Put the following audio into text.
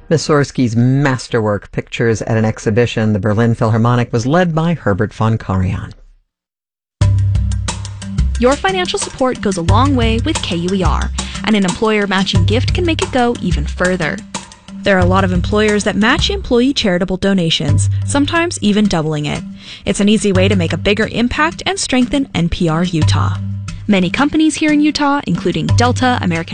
Mussorgsky's masterwork, Pictures at an Exhibition, the Berlin Philharmonic, was led by Herbert von Karajan. Your financial support goes a long way with KUER, and an employer matching gift can make it go even further. There are a lot of employers that match employee charitable donations, sometimes even doubling it. It's an easy way to make a bigger impact and strengthen NPR Utah. Many companies here in Utah, including Delta, American